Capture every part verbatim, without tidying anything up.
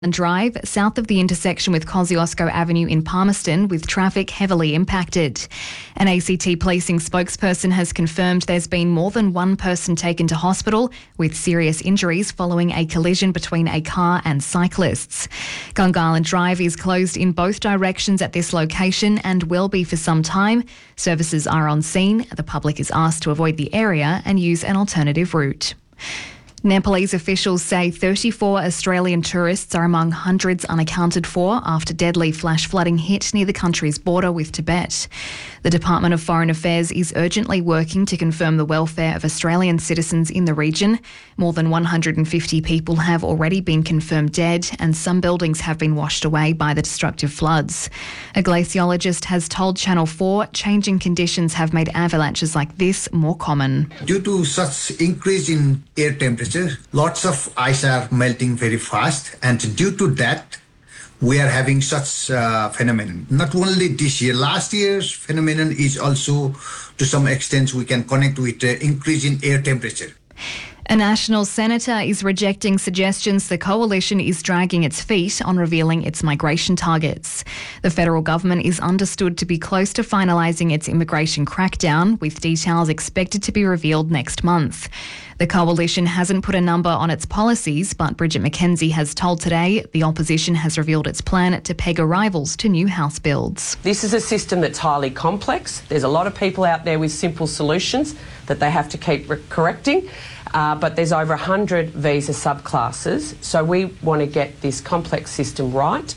and Drive, south of the intersection with Kosciuszko Avenue in Palmerston, with traffic heavily impacted. An A C T policing spokesperson has confirmed there's been more than one person taken to hospital with serious injuries following a collision between a car and cyclists. Gungahlin Drive is closed in both directions at this location and will be for some time. Services are on scene. The public is asked to avoid the area and use an alternative route. Nepalese officials say thirty-four Australian tourists are among hundreds unaccounted for after deadly flash flooding hit near the country's border with Tibet. The Department of Foreign Affairs is urgently working to confirm the welfare of Australian citizens in the region. More than one hundred fifty people have already been confirmed dead, and some buildings have been washed away by the destructive floods. A glaciologist has told Channel four changing conditions have made avalanches like this more common. Due to such increase in air temperature, lots of ice are melting very fast, and due to that, we are having such uh, phenomenon. Not only this year, last year's phenomenon is also, to some extent, we can connect with the increase in air temperature. A national senator is rejecting suggestions the coalition is dragging its feet on revealing its migration targets. The federal government is understood to be close to finalising its immigration crackdown, with details expected to be revealed next month. The coalition hasn't put a number on its policies, but Bridget McKenzie has told Today the opposition has revealed its plan to peg arrivals to new house builds. This is a system that's highly complex. There's a lot of people out there with simple solutions that they have to keep re- correcting. Uh, but there's over one hundred visa subclasses, so we want to get this complex system right.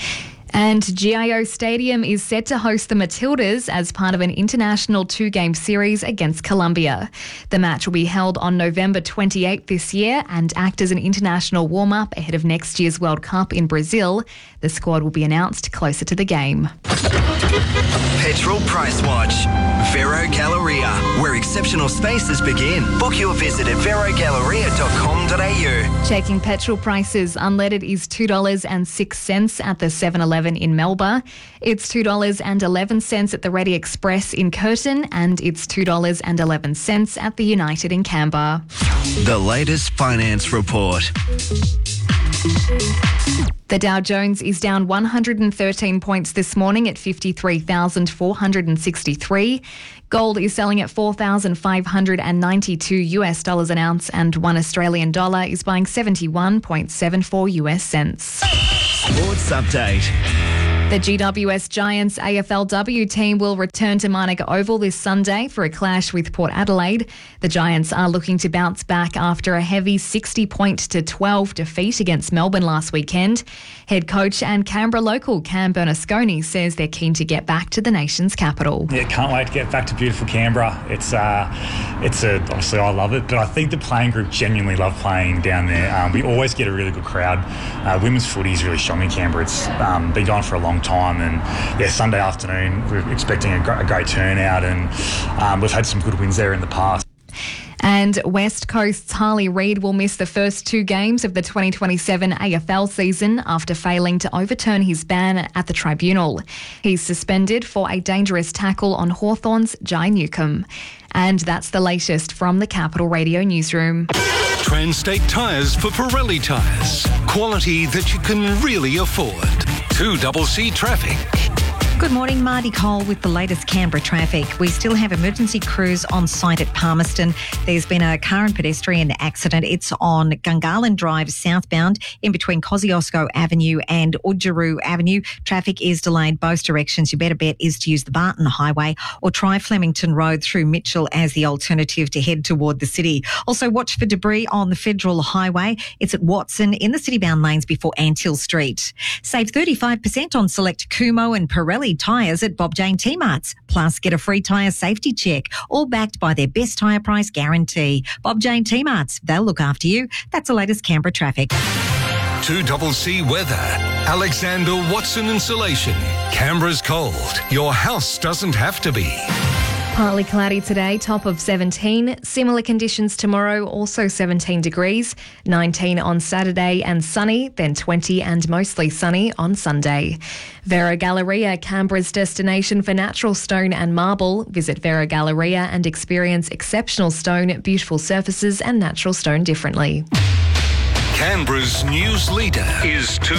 And G I O Stadium is set to host the Matildas as part of an international two-game series against Colombia. The match will be held on November twenty-eighth this year and act as an international warm-up ahead of next year's World Cup in Brazil. The squad will be announced closer to the game. Petrol Price Watch. Vero Galleria, where exceptional spaces begin. Book your visit at vero galleria dot com dot a u. Checking petrol prices, unleaded is two dollars and six cents at the seven eleven in Melbourne. It's two dollars and eleven cents at the Ready Express in Curtin, and it's two dollars and eleven cents at the United in Canberra. The latest finance report. The Dow Jones is down one hundred thirteen points this morning at fifty-three thousand four hundred sixty-three. Gold is selling at four thousand five hundred ninety-two US dollars an ounce, and one Australian dollar is buying seventy-one point seven four US cents. Sports update. The G W S Giants A F L W team will return to Manuka Oval this Sunday for a clash with Port Adelaide. The Giants are looking to bounce back after a heavy sixty point to twelve defeat against Melbourne last weekend. Head coach and Canberra local Cam Bernasconi says they're keen to get back to the nation's capital. Yeah, can't wait to get back to beautiful Canberra. It's uh, it's a, obviously I love it, but I think the playing group genuinely love playing down there. Um, we always get a really good crowd. Uh, women's footy is really strong in Canberra. It's um, been going for a long time, and yeah, Sunday afternoon we're expecting a, gr- a great turnout, and um, we've had some good wins there in the past. And West Coast's Harley Reid will miss the first two games of the twenty twenty-seven A F L season after failing to overturn his ban at the tribunal. He's suspended for a dangerous tackle on Hawthorn's Jai Newcomb. And that's the latest from the Capital Radio newsroom. Transtate Tyres for Pirelli tyres. Quality that you can really afford. two C C Traffic. Good morning, Marty Cole with the latest Canberra traffic. We still have emergency crews on site at Palmerston. There's been a car and pedestrian accident. It's on Gungahlin Drive southbound in between Kosciuszko Avenue and Udjuru Avenue. Traffic is delayed both directions. Your better bet is to use the Barton Highway or try Flemington Road through Mitchell as the alternative to head toward the city. Also, watch for debris on the Federal Highway. It's at Watson in the city-bound lanes before Antill Street. Save thirty-five percent on select Kumho and Pirelli tyres at Bob Jane T-Marts. Plus, get a free tyre safety check, all backed by their best tyre price guarantee. Bob Jane T-Marts, they'll look after you. That's the latest Canberra traffic. two C C weather. Alexander Watson Insulation. Canberra's cold. Your house doesn't have to be. Partly cloudy today, top of seventeen. Similar conditions tomorrow, also seventeen degrees. nineteen on Saturday and sunny, then twenty and mostly sunny on Sunday. Vero Galleria, Canberra's destination for natural stone and marble. Visit Vero Galleria and experience exceptional stone, beautiful surfaces and natural stone differently. Canberra's news leader is two